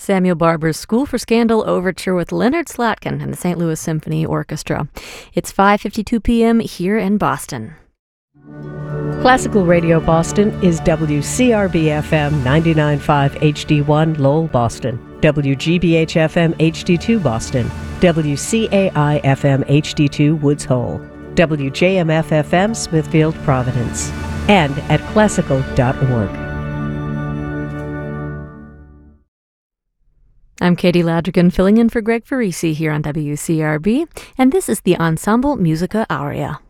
Samuel Barber's School for Scandal Overture with Leonard Slatkin and the St. Louis Symphony Orchestra. It's 5:52 p.m. here in Boston. Classical Radio Boston is WCRB-FM 99.5 HD1 Lowell, Boston, WGBH-FM HD2 Boston, WCAI-FM HD2 Woods Hole, WJMF-FM Smithfield, Providence, and at classical.org. I'm Katie Ladrigan, filling in for Greg Farisi here on WCRB, and this is the Ensemble Musica Aurea.